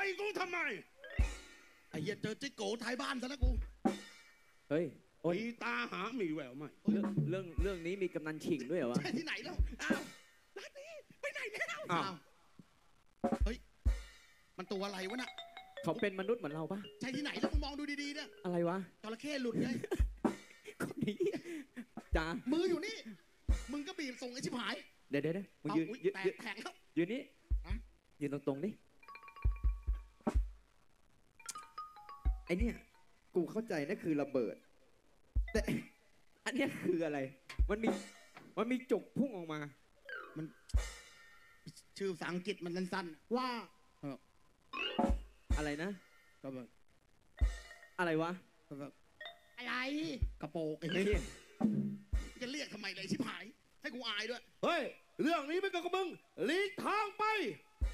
กูทำไมไอ้เหี้ยเจอจิ๊กโก้ท้ายบ้านซะแล้วกูเฮ้ยมีตาหามีแววไหมเรื่องนี้มีกำนันฉิงด้วยเหรอวะใช่ที่ไหนแล้วอ้าวร้านนี้ไปไหนแล้วอ้าวเฮ้ยมันตัวอะไรวะน่ะเขาเป็นมนุษย์เหมือนเราปะใช่ที่ไหนแล้วมึงมองดูดีๆเนี่ยอะไรวะจระเข้หลุดไงคนนี้จ้ามืออยู่นี่มึงก็บีบส่งไอ้ชิบหายเดี๋ยวมึงยืนแตกแล้วยืนนี่ยืนตรงๆดิไอเนี่ยกูเข้าใจนะคือระเบิดแต่อันนี้คืออะไรมันมีจุกพุ่งออกมามันชื่อภาษาอังกฤษมันสั้นๆว่าอะไรนะก็แบบอะไรวะก็แบบอะไรกระโปงไอ้เนี่ยจะเรียกทำไมเลยชิบหายให้กูอายด้วยเฮ้ยเรื่องนี้ไม่เกี่ยวกับมึงหลีกทางไป